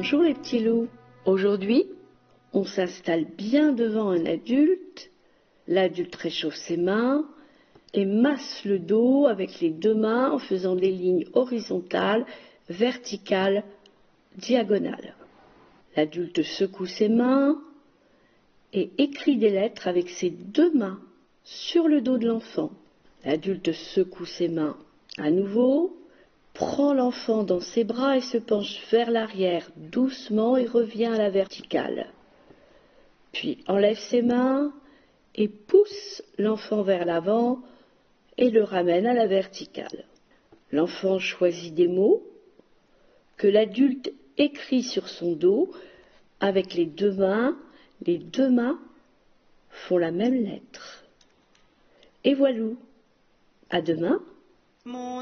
Bonjour les petits loups. Aujourd'hui, on s'installe bien devant un adulte. L'adulte réchauffe ses mains et masse le dos avec les deux mains en faisant des lignes horizontales, verticales, diagonales. L'adulte secoue ses mains et écrit des lettres avec ses deux mains sur le dos de l'enfant. L'adulte secoue ses mains à nouveau, prend l'enfant dans ses bras et se penche vers l'arrière doucement et revient à la verticale. Puis enlève ses mains et pousse l'enfant vers l'avant et le ramène à la verticale. L'enfant choisit des mots que l'adulte écrit sur son dos avec les deux mains. Les deux mains font la même lettre. Et voilà, à demain.